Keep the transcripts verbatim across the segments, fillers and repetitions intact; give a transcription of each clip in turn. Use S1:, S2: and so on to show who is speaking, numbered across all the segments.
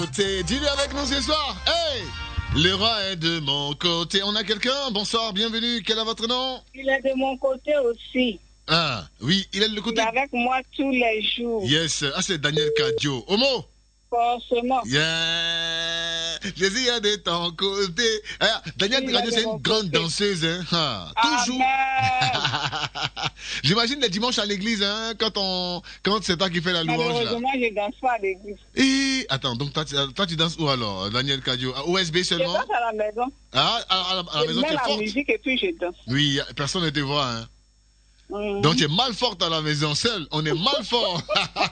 S1: Dis-le avec nous ce soir. Hey! Le roi est de mon côté. On a quelqu'un? Bonsoir, bienvenue. Quel est votre nom?
S2: Il est de mon côté aussi.
S1: Ah, oui, il est de le côté.
S2: Il est avec moi tous les jours.
S1: Yes. Ah, c'est Daniel Kadio. Homo?
S2: Forcément.
S1: Yeah. Jésus est de ton côté. Ah, Daniel Kadio, c'est une grande côté. danseuse. Hein. Ah, toujours. J'imagine les dimanches à l'église, hein, quand, on... quand c'est toi qui fais la louange.
S2: Malheureusement, je ne danse pas à l'église.
S1: Et... Attends, donc toi, toi tu danses où alors, Daniel Kadio? À O S B seulement?
S2: Je danse à la maison.
S1: Ah, à, à, à la
S2: je
S1: maison, tu es forte.
S2: Je mets la musique et puis je danse.
S1: Oui, personne ne te voit. Hein. Mm-hmm. Donc tu es mal forte à la maison, seule. On est mal fort.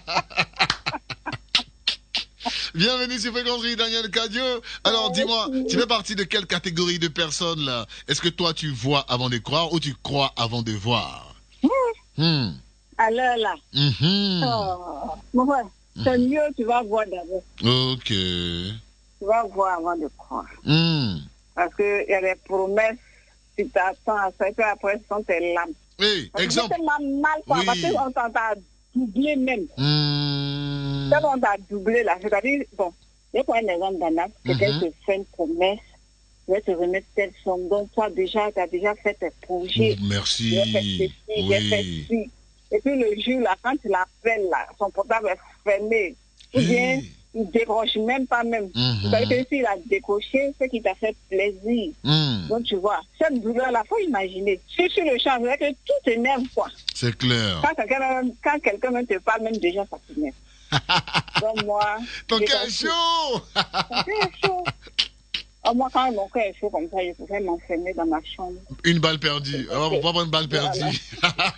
S1: Bienvenue sur Fréquencerie, Daniel Kadio. Alors, dis-moi, tu fais partie de quelle catégorie de personnes, là? Est-ce que toi, tu vois avant de croire ou tu crois avant de voir?
S2: Mmh. Mmh. Alors là, mmh. oh, ouais, c'est mmh. mieux, tu vas voir d'abord.
S1: Ok.
S2: Tu vas voir avant de croire.
S1: Mmh.
S2: Parce qu'il y a des promesses, tu t'attends à ça, et puis après, ce sont tes lames.
S1: Oui, hey, exemple.
S2: C'est mal, quoi, oui. Parce qu'on t'a doublé même.
S1: Mmh.
S2: Quand on t'a doublé là, c'est-à-dire, bon, je prends un exemple d'Anna, quelqu'un mmh. te fait une promesse, je vais te remettre telle somme, donc toi déjà, tu as déjà fait tes projets.
S1: Oh, merci.
S2: J'ai fait ceci,
S1: oui.
S2: j'ai fait ci. Et puis le jour là, quand tu l'appelles là, son portable est fermé, ou bien hey. il ne décroche même pas même. Mmh. C'est-à-dire que s'il a décroché, c'est qu'il t'a fait plaisir. Mmh. Donc tu vois, cette douleur-là, il faut imaginer. Si sur le champ, c'est que tout t'énerve quoi.
S1: C'est clair.
S2: Quand quelqu'un, quand quelqu'un même te parle, même déjà, ça t'énerve. Donc moi...
S1: Ton cœur est chaud.
S2: Ton cœur est chaud. Oh, moi, quand mon cœur est chaud comme ça, je pouvais m'enfermer dans ma chambre.
S1: Une balle perdue. On va prendre une balle perdue. Voilà.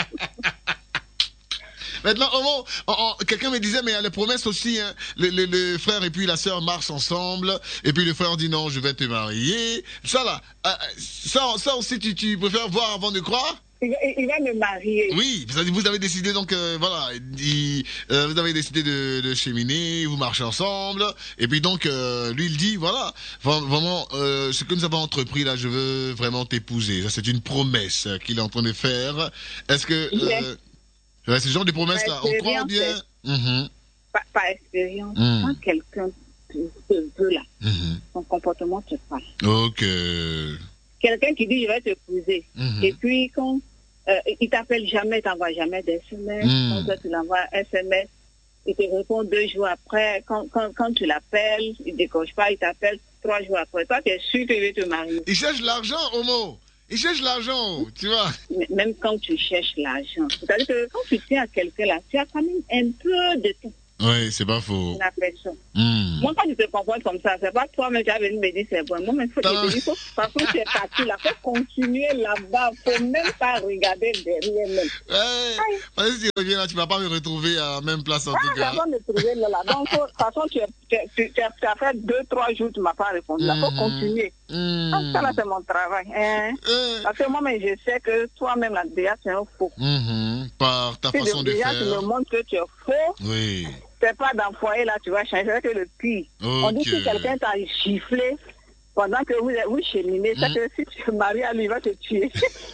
S1: Maintenant, oh, oh, oh, quelqu'un me disait, mais il y a les promesses aussi. Hein. Le, le, le frère et puis la sœur marchent ensemble. Et puis le frère dit non, je vais te marier. Ça là, euh, ça, ça aussi, tu, tu préfères voir avant de croire?
S2: Il va, il va me marier.
S1: Oui, vous avez décidé donc, euh, voilà, il, euh, vous avez décidé de, de cheminer, vous marchez ensemble, et puis donc, euh, lui il dit, voilà, vraiment, euh, ce que nous avons entrepris là, je veux vraiment t'épouser. Ça c'est une promesse qu'il est en train de faire. Est-ce que, euh, ouais, ce genre de promesses là, on croit bien? Mm-hmm.
S2: Par, par expérience, mm. quand quelqu'un te veut là, mm-hmm. son comportement te parle.
S1: Ok.
S2: Quelqu'un qui dit je vais t'épouser, mm-hmm. et puis quand Euh, il t'appelle jamais, il t'envoie jamais des S M S. Mm. Quand toi, tu l'envoies S M S, il te répond deux jours après. Quand, quand, quand tu l'appelles, il ne décroche pas, il t'appelle trois jours après. Toi, tu es sûr qu'il veut te marier.
S1: Il cherche l'argent, Homo. Il cherche l'argent, tu vois.
S2: Mais même quand tu cherches l'argent, c'est-à-dire que quand tu tiens à quelqu'un là, tu as quand même un peu de temps.
S1: Oui, c'est pas faux.
S2: La personne.
S1: Mm.
S2: Moi, quand tu te comportes comme ça, c'est pas toi, mais tu as venu me dire c'est bon. Moi, mais il faut te dire, faut, parce que tu es parti là, il faut continuer là-bas, il ne faut même pas regarder derrière même.
S1: Ouais. Parce que si tu reviens là, tu ne vas pas me retrouver à la même place en
S2: ah,
S1: tout cas.
S2: Tu vas pas me trouver là. là. Donc, de toute façon, tu, tu, tu, tu, tu as fait deux, trois jours, tu ne m'as pas répondu. Il mm. faut continuer. Mm. Ah, ça là, c'est mon travail. Hein? Mm. Parce que moi, mais je sais que toi-même, là, déjà, tu es un faux.
S1: Mm-hmm. Par ta
S2: si
S1: façon de, de
S2: déjà,
S1: faire.
S2: Tu me montres que tu es faux.
S1: Oui.
S2: C'est pas dans le foyer là, tu vas changer, c'est que le pire. Okay. On dit que quelqu'un t'a giflé pendant que vous, vous cheminez, c'est mm. que si tu te maries à lui, il va te tuer.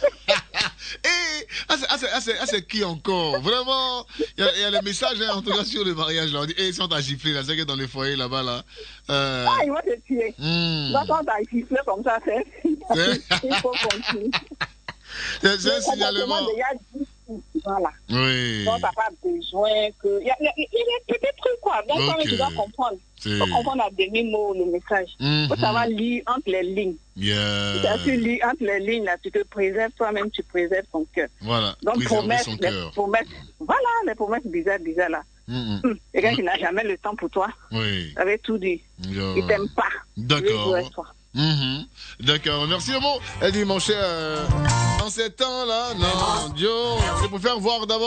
S1: Eh, ah, c'est, ah, c'est, ah, c'est, ah, c'est qui encore? Vraiment, il y, y a le message, hein, en tout cas, sur le mariage, là. On dit, eh, si on t'a giflé, là, c'est que dans le foyer, là-bas, là.
S2: Euh... Ah, il va te tuer. Mm. Donc, quand on t'a giflé comme ça, c'est. Il faut continuer.
S1: C'est, c'est un signalement.
S2: Voilà.
S1: Oui.
S2: Donc, t'as pas besoin que. Il y a, y a, y a des trucs, quoi. Donc, okay. tu dois comprendre. Il faut comprendre à demi-mot le message. Il mm-hmm. faut savoir lire entre les lignes.
S1: Yeah.
S2: Si tu lis entre les lignes, là, tu te préserves toi-même, tu préserves ton cœur.
S1: Voilà.
S2: Donc, promesses, les promesses, voilà, les promesses bizarres, bizarres, là. Mm-hmm. Hum. Quelqu'un mm-hmm. qui n'a jamais le temps pour toi.
S1: Oui.
S2: Avec tout dit.
S1: Yeah.
S2: Il t'aime pas.
S1: D'accord. Mmh. D'accord, merci Homo. Elle dit mon cher, euh, en ces temps-là, non, Dieu, je préfère voir d'abord.